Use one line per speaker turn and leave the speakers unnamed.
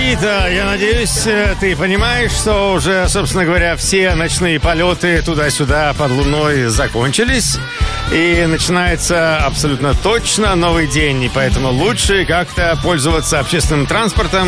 Никита, я надеюсь, ты понимаешь, что уже, собственно говоря, все ночные полеты туда-сюда под луной закончились. И начинается абсолютно точно новый день. И поэтому лучше как-то пользоваться общественным транспортом